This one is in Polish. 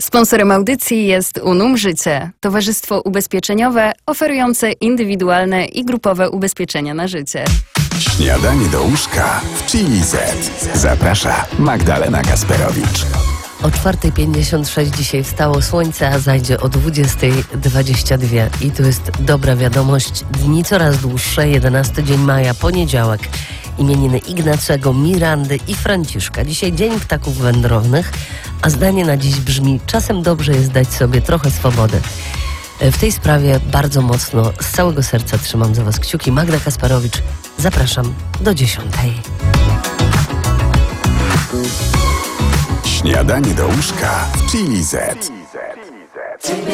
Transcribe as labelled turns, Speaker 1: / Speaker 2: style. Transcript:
Speaker 1: Sponsorem audycji jest Unum Życie, towarzystwo ubezpieczeniowe oferujące indywidualne i grupowe ubezpieczenia na życie.
Speaker 2: Śniadanie do łóżka w Chili Z. Zaprasza Magdalena Kasperowicz.
Speaker 3: O 4:56 dzisiaj wstało słońce, a zajdzie o 20:22. I tu jest dobra wiadomość. Dni coraz dłuższe. 11 dzień maja, poniedziałek. Imieniny Ignacego, Mirandy i Franciszka. Dzisiaj Dzień Ptaków Wędrownych, a zdanie na dziś brzmi: czasem dobrze jest dać sobie trochę swobody. W tej sprawie bardzo mocno, z całego serca trzymam za Was kciuki. Magda Kasperowicz, zapraszam do 10:00.
Speaker 2: Śniadanie do łóżka w Chili Z.